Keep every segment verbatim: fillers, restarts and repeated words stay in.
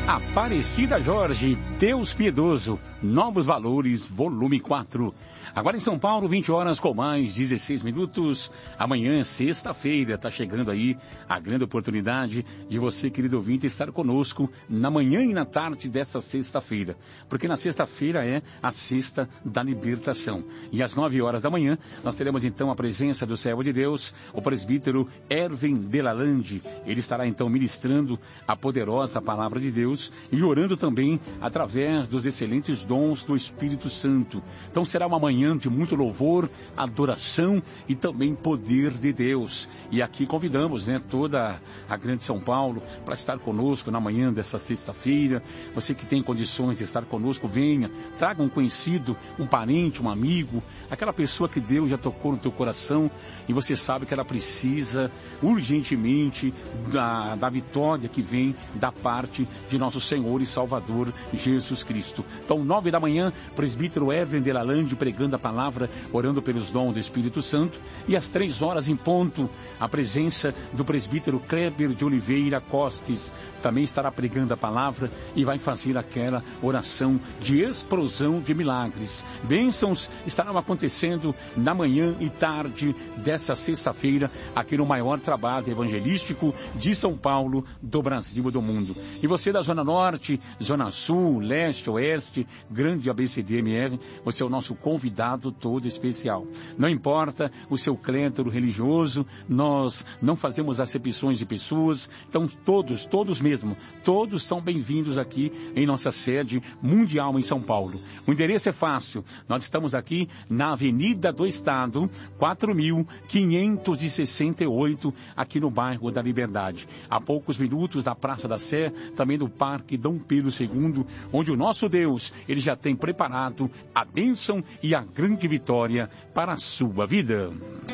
Aparecida Jorge, Deus Piedoso, Novos Valores, volume quatro. Agora em São Paulo, vinte horas com mais dezesseis minutos. Amanhã, sexta-feira, está chegando aí a grande oportunidade de você, querido ouvinte, estar conosco na manhã e na tarde dessa sexta-feira. Porque na sexta-feira é a sexta da libertação. E às nove horas da manhã, nós teremos então a presença do servo de Deus, o presbítero Erwin Delalande. Ele estará então ministrando a poderosa palavra de Deus e orando também através dos excelentes dons do Espírito Santo. Então será uma manhã de muito louvor, adoração e também poder de Deus. E aqui convidamos, né, toda a grande São Paulo para estar conosco na manhã dessa sexta-feira. Você que tem condições de estar conosco, venha, traga um conhecido, um parente, um amigo, aquela pessoa que Deus já tocou no teu coração e você sabe que ela precisa urgentemente da, da vitória que vem da parte de nosso Senhor e Salvador Jesus Cristo. Então, nove da manhã, presbítero Erwin Delalande pregando a palavra, orando pelos dons do Espírito Santo, e às três horas em ponto, a presença do presbítero Kleber de Oliveira Costes também estará pregando a palavra e vai fazer aquela oração de explosão de milagres. Bênçãos estarão acontecendo na manhã e tarde dessa sexta-feira, aqui no maior trabalho evangelístico de São Paulo, do Brasil e do mundo. E você da Zona Norte, Zona Sul, Leste, Oeste, Grande A B C D M R, você é o nosso convidado todo especial. Não importa o seu clero religioso, nós não fazemos acepções de pessoas, então todos, todos mesmo, todos são bem-vindos aqui em nossa sede mundial em São Paulo. O endereço é fácil, nós estamos aqui na Avenida do Estado, quatro mil quinhentos e sessenta e oito, aqui no bairro da Liberdade. A poucos minutos da Praça da Sé, também do Parque Dom Pedro segundo, onde o nosso Deus, ele já tem preparado a bênção e a grande vitória para a sua vida.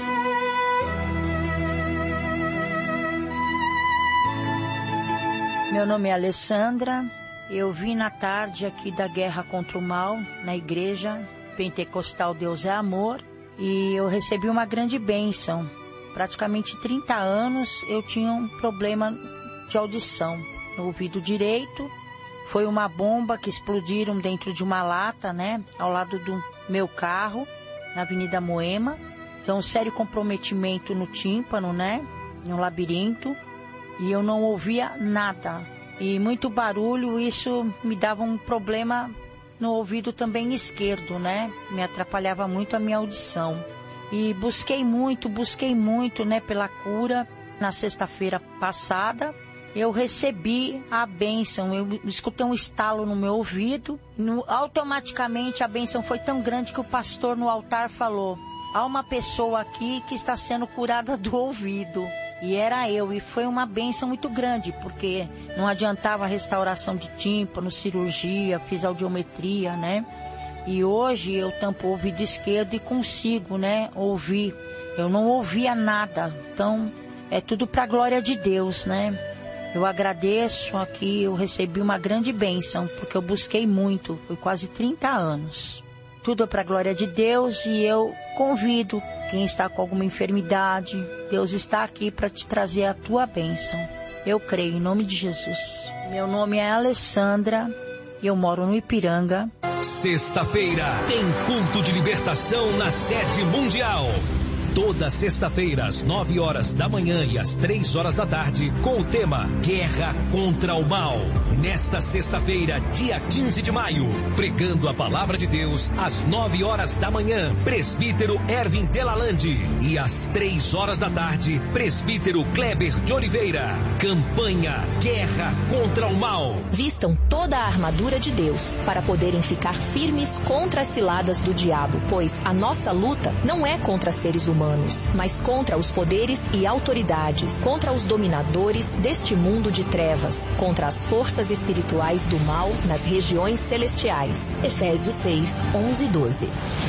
Meu nome é Alessandra, eu vim na tarde aqui da Guerra contra o Mal, na Igreja Pentecostal Deus é Amor, e eu recebi uma grande bênção. Praticamente trinta anos eu tinha um problema de audição no ouvido direito. Foi uma bomba que explodiram dentro de uma lata, né, ao lado do meu carro, na Avenida Moema. Então, um sério comprometimento no tímpano, né, no labirinto. E eu não ouvia nada. E muito barulho, isso me dava um problema no ouvido também esquerdo, né? Me atrapalhava muito a minha audição. E busquei muito, busquei muito, né, pela cura. Na sexta-feira passada, eu recebi a bênção. Eu escutei um estalo no meu ouvido. No, automaticamente a bênção foi tão grande que o pastor no altar falou: há uma pessoa aqui que está sendo curada do ouvido. E era eu, e foi uma bênção muito grande, porque não adiantava a restauração de tímpano, cirurgia, fiz audiometria, né? E hoje eu tampo o ouvido esquerdo e consigo, né, ouvir. Eu não ouvia nada, então é tudo para a glória de Deus, né? Eu agradeço aqui, eu recebi uma grande bênção, porque eu busquei muito, foi quase trinta anos. Tudo é para a glória de Deus e eu convido quem está com alguma enfermidade, Deus está aqui para te trazer a tua bênção. Eu creio em nome de Jesus. Meu nome é Alessandra e eu moro no Ipiranga. Sexta-feira tem culto de libertação na sede mundial. Toda sexta-feira, às nove horas da manhã e às três horas da tarde, com o tema Guerra contra o Mal. Nesta sexta-feira, dia quinze de maio, pregando a palavra de Deus, às nove horas da manhã, presbítero Erwin Delalande. E às três horas da tarde, presbítero Kleber de Oliveira. Campanha Guerra contra o Mal. Vistam toda a armadura de Deus para poderem ficar firmes contra as ciladas do diabo, pois a nossa luta não é contra seres humanos, mas contra os poderes e autoridades, contra os dominadores deste mundo de trevas, contra as forças espirituais do mal nas regiões celestiais. Efésios seis, onze e doze.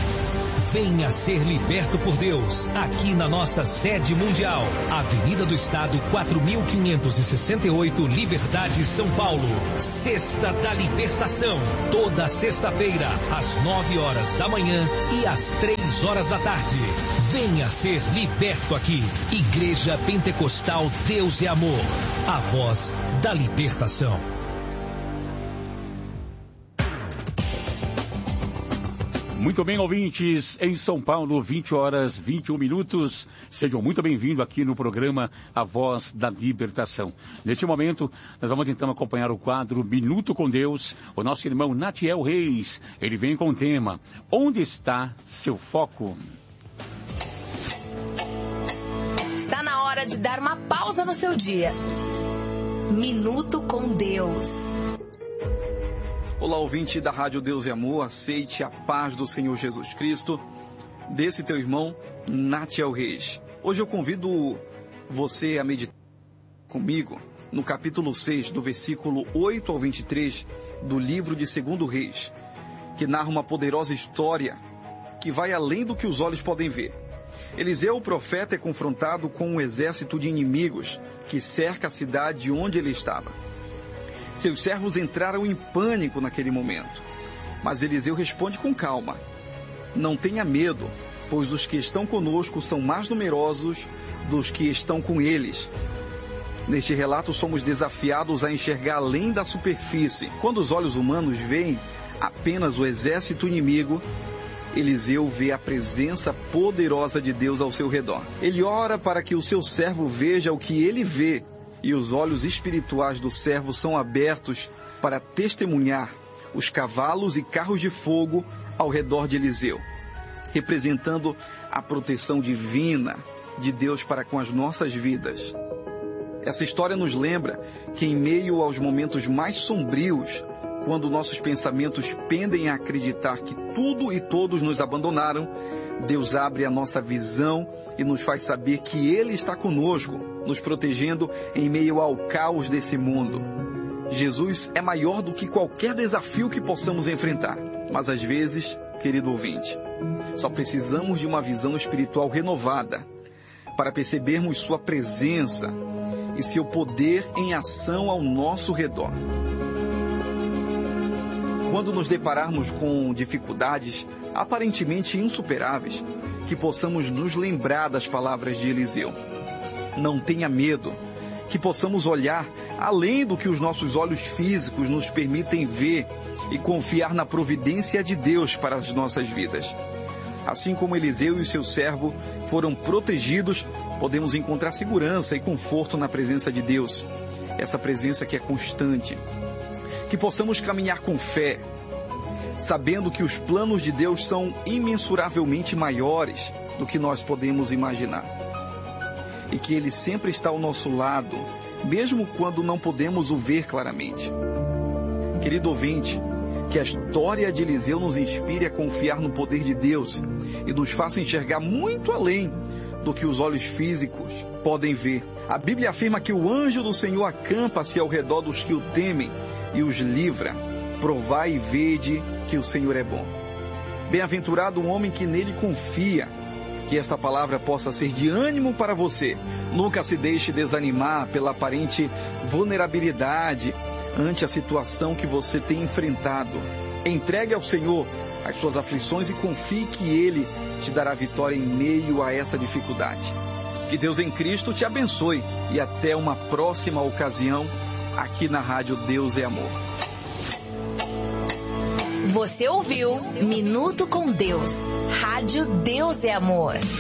Venha ser liberto por Deus, aqui na nossa sede mundial, Avenida do Estado, quatro mil quinhentos e sessenta e oito, Liberdade, São Paulo. Sexta da Libertação, toda sexta-feira, às nove horas da manhã e às três horas da tarde. Venha ser liberto aqui. Igreja Pentecostal Deus é Amor, a voz da libertação. Muito bem, ouvintes, em São Paulo, vinte horas, vinte e um minutos. Sejam muito bem-vindos aqui no programa A Voz da Libertação. Neste momento, nós vamos então acompanhar o quadro Minuto com Deus. O nosso irmão Natiel Reis, ele vem com o tema: Onde está seu foco? Está na hora de dar uma pausa no seu dia. Minuto com Deus. Olá, ouvinte da Rádio Deus e Amor, aceite a paz do Senhor Jesus Cristo, desse teu irmão, Natiel Reis. Hoje eu convido você a meditar comigo no capítulo seis, do versículo oito ao vinte e três, do livro de Segundo Reis, que narra uma poderosa história que vai além do que os olhos podem ver. Eliseu, o profeta, é confrontado com um exército de inimigos que cerca a cidade onde ele estava. Seus servos entraram em pânico naquele momento, mas Eliseu responde com calma: não tenha medo, pois os que estão conosco são mais numerosos dos que estão com eles. Neste relato somos desafiados a enxergar além da superfície. Quando os olhos humanos veem apenas o exército inimigo, Eliseu vê a presença poderosa de Deus ao seu redor. Ele ora para que o seu servo veja o que ele vê, e os olhos espirituais do servo são abertos para testemunhar os cavalos e carros de fogo ao redor de Eliseu, representando a proteção divina de Deus para com as nossas vidas. Essa história nos lembra que em meio aos momentos mais sombrios, quando nossos pensamentos pendem a acreditar que tudo e todos nos abandonaram, Deus abre a nossa visão e nos faz saber que Ele está conosco, nos protegendo em meio ao caos desse mundo. Jesus é maior do que qualquer desafio que possamos enfrentar. Mas às vezes, querido ouvinte, só precisamos de uma visão espiritual renovada para percebermos Sua presença e Seu poder em ação ao nosso redor. Quando nos depararmos com dificuldades aparentemente insuperáveis, que possamos nos lembrar das palavras de Eliseu. Não tenha medo, que possamos olhar além do que os nossos olhos físicos nos permitem ver e confiar na providência de Deus para as nossas vidas. Assim como Eliseu e o seu servo foram protegidos, podemos encontrar segurança e conforto na presença de Deus, essa presença que é constante. Que possamos caminhar com fé, sabendo que os planos de Deus são imensuravelmente maiores do que nós podemos imaginar. E que Ele sempre está ao nosso lado, mesmo quando não podemos o ver claramente. Querido ouvinte, que a história de Eliseu nos inspire a confiar no poder de Deus e nos faça enxergar muito além do que os olhos físicos podem ver. A Bíblia afirma que o anjo do Senhor acampa-se ao redor dos que o temem e os livra. Provai e vede que o Senhor é bom. Bem-aventurado o homem que nele confia. Que esta palavra possa ser de ânimo para você. Nunca se deixe desanimar pela aparente vulnerabilidade ante a situação que você tem enfrentado. Entregue ao Senhor as suas aflições e confie que Ele te dará vitória em meio a essa dificuldade. Que Deus em Cristo te abençoe e até uma próxima ocasião aqui na Rádio Deus é Amor. Você ouviu Minuto com Deus. Rádio Deus é Amor.